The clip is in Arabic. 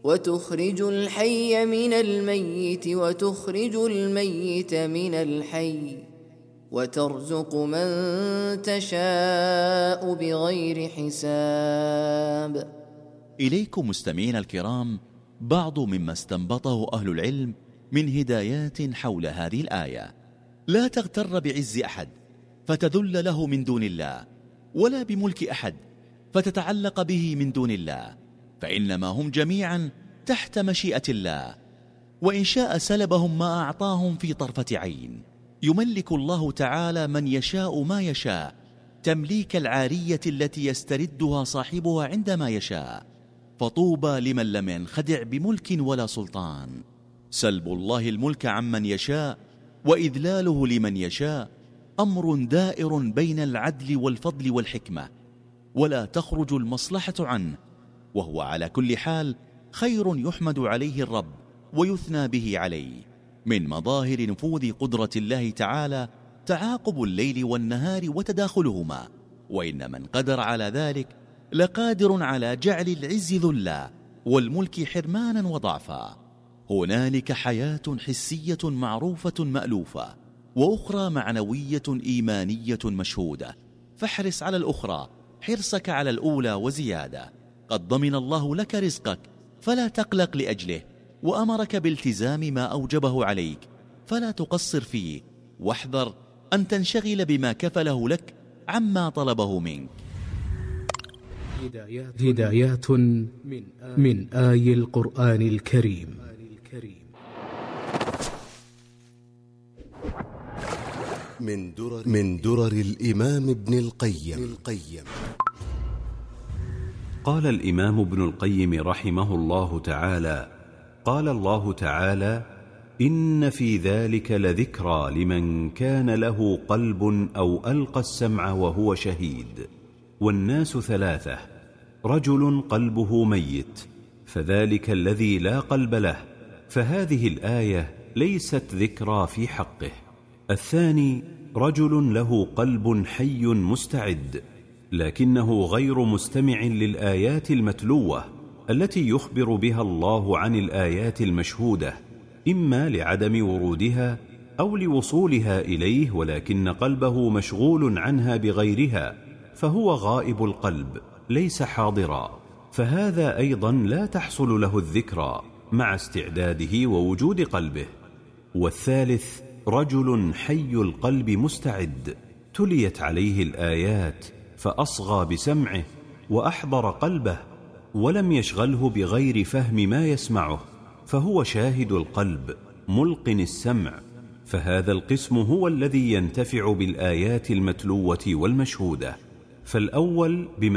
وتخرج الحي من الميت وتخرج الميت من الحي وترزق من تشاء بغير حساب. إليكم مستمعينا الكرام بعض مما استنبطه أهل العلم من هدايات حول هذه الآية. لا تغتر بعز أحد فتذل له من دون الله، ولا بملك أحد فتتعلق به من دون الله، فإنما هم جميعا تحت مشيئة الله، وإن شاء سلبهم ما أعطاهم في طرفة عين. يملك الله تعالى من يشاء ما يشاء، تمليك العارية التي يستردها صاحبها عندما يشاء، فطوبى لمن لم ينخدع بملك ولا سلطان. سلب الله الملك عمن يشاء وإذلاله لمن يشاء أمر دائر بين العدل والفضل والحكمة، ولا تخرج المصلحة عنه، وهو على كل حال خير يحمد عليه الرب ويثنى به عليه. من مظاهر نفوذ قدرة الله تعالى تعاقب الليل والنهار وتداخلهما، وإن من قدر على ذلك لقادر على جعل العز ذلا والملك حرمانا وضعفا. هنالك حياة حسية معروفة مألوفة، وأخرى معنوية إيمانية مشهودة، فاحرص على الأخرى حرصك على الأولى وزيادة. قد ضمن الله لك رزقك فلا تقلق لأجله، وأمرك بالتزام ما أوجبه عليك فلا تقصر فيه، واحذر أن تنشغل بما كفله لك عما طلبه منك. هدايات من آي القرآن الكريم. من درر الإمام ابن القيم. قال الإمام ابن القيم رحمه الله تعالى: قال الله تعالى: إن في ذلك لذكرى لمن كان له قلب أو ألقى السمع وهو شهيد. والناس ثلاثة: رجل قلبه ميت فذلك الذي لا قلب له، فهذه الآية ليست ذكرى في حقه. الثاني: رجل له قلب حي مستعد لكنه غير مستمع للآيات المتلوة التي يخبر بها الله عن الآيات المشهودة، إما لعدم ورودها أو لوصولها إليه، ولكن قلبه مشغول عنها بغيرها، فهو غائب القلب ليس حاضرا، فهذا أيضا لا تحصل له الذكرى مع استعداده ووجود قلبه. والثالث: رجل حي القلب مستعد تليت عليه الآيات فأصغى بسمعه وأحضر قلبه ولم يشغله بغير فهم ما يسمعه، فهو شاهد القلب ملقن السمع، فهذا القسم هو الذي ينتفع بالآيات المتلوة والمشهودة. فالأول